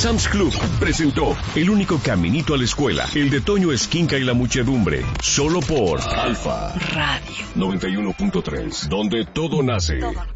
Sam's Club presentó El único caminito a la escuela, el de Toño Esquinca y la muchedumbre, solo por Alfa Radio 91.3, donde todo nace.